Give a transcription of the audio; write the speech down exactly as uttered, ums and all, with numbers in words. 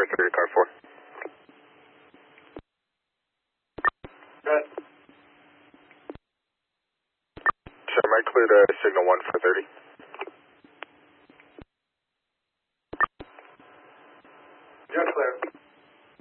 thirty, car four. Good. Sure, might clear to signal one for thirty.